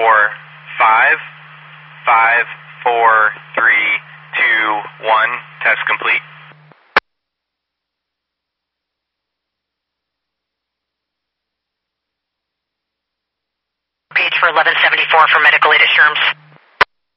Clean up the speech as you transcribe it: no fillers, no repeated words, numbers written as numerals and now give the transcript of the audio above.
5, 5, 4, 3, 2, 1. Test complete. Page for 1174 for medical aid assurance.